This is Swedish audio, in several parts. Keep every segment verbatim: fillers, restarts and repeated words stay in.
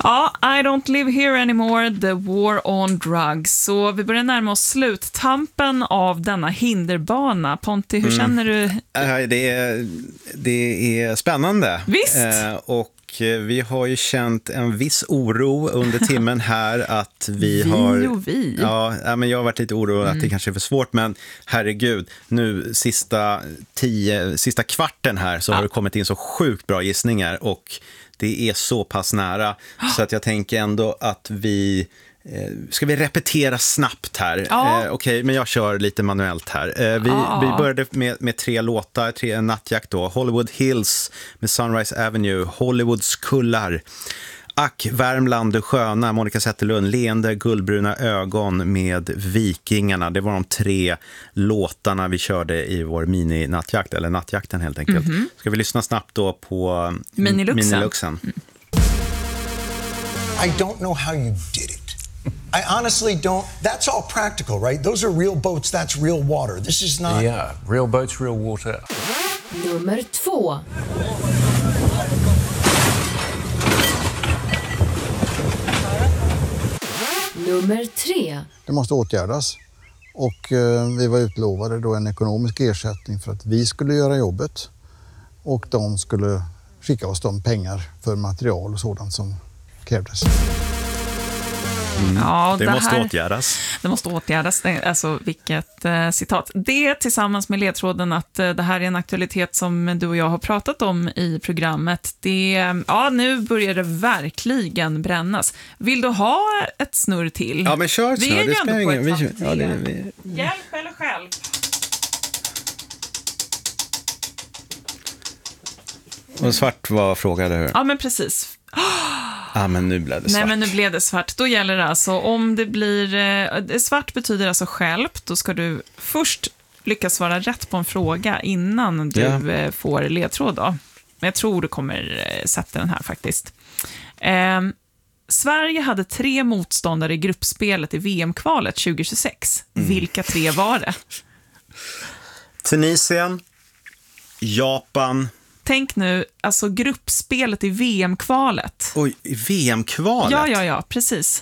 Ja, I don't live here anymore, the war on drugs. Så vi börjar närma oss sluttampen av denna hinderbana. Ponti, hur mm. känner du? Äh, det, är, det är spännande. Visst. Eh, och vi har ju känt en viss oro under timmen här att vi, vi har... Vi och vi. Ja, men jag har varit lite orolig mm. att det kanske är för svårt, men herregud, nu sista, tio, sista kvarten här så ja. har det kommit in så sjukt bra gissningar och det är så pass nära så att jag tänker ändå att vi... Ska vi repetera snabbt här? Ja. Eh, Okej, okay, men jag kör lite manuellt här. Eh, vi, ja. vi började med, med tre låtar, tre nattjakt då. Hollywood Hills med Sunrise Avenue, Hollywoods kullar. Ack, Värmland, det sköna, Monica Zetterlund, Leende, guldbruna ögon med Vikingarna. Det var de tre låtarna vi körde i vår mini-nattjakt, eller nattjakten helt enkelt. Mm-hmm. Ska vi lyssna snabbt då på Miniluxen? Miniluxen. Mm. I don't know how you did it. I honestly don't. That's all practical, right? Those are real boats. That's real water. This is not... Yeah, real boats, real water. Nummer två. Nummer tre. Det måste åtgärdas. Och eh, vi var utlovade då en ekonomisk ersättning för att vi skulle göra jobbet. Och de skulle skicka oss de pengar för material och sådant som krävdes. Mm. Ja, det, det måste här, åtgärdas. Det måste åtgärdas. Alltså, vilket eh, citat. Det tillsammans med ledtråden att eh, det här är en aktualitet som du och jag har pratat om i programmet. Det, ja, nu börjar det verkligen brännas. Vill du ha ett snurr till? Ja, men kör ett snurr. Vi är ju det ändå på ingen... ett vi, ja, det, vi... Hjälp eller själv? Och svart var frågade hur? Ja, men precis. Ja, ah, men nu blev det svart. Nej, men nu blev det svart. Då gäller det alltså, om det blir... Eh, svart betyder alltså stjälp. Då ska du först lyckas svara rätt på en fråga innan du ja. eh, får ledtråd då. Men jag tror du kommer eh, sätta den här faktiskt. Eh, Sverige hade tre motståndare i gruppspelet i V M-kvalet tjugo tjugosex. Mm. Vilka tre var det? Tunisien, Japan... Tänk nu, alltså gruppspelet i V M-kvalet. Oj, i V M-kvalet? Ja, ja, ja, precis.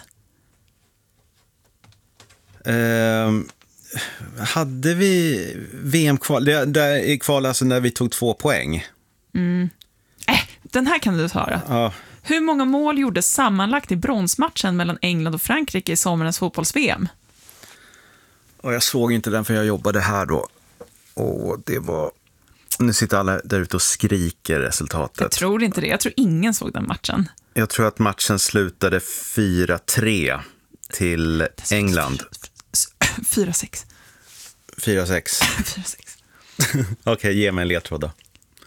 Um, hade vi V M-kval? Det, det är kval alltså när vi tog två poäng. Mm. Äh, den här kan du ta då. Ja. Hur många mål gjordes sammanlagt i bronsmatchen mellan England och Frankrike i sommarens fotbolls-V M? Och jag såg inte den för jag jobbade här då. Och det var... Nu sitter alla där ute och skriker resultatet. Jag tror inte det. Jag tror ingen såg den matchen. Jag tror att matchen slutade fyra tre till England. fyra sex. fyra sex. fyra sex. Okej, okay, ge mig en ledtråd då.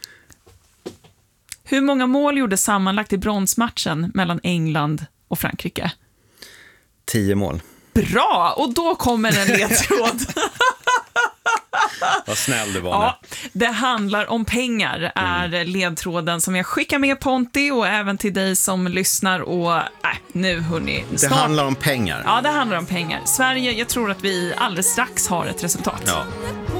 Hur många mål gjorde sammanlagt i bronsmatchen mellan England och Frankrike? Tio mål. Bra! Och då kommer en ledtråd. Vad snäll du var. Ja, det handlar om pengar är mm. ledtråden som jag skickar med Ponti och även till dig som lyssnar och äh, nu hörni. Snart... Det handlar om pengar. Ja, det handlar om pengar. Sverige, jag tror att vi alldeles strax har ett resultat. Ja.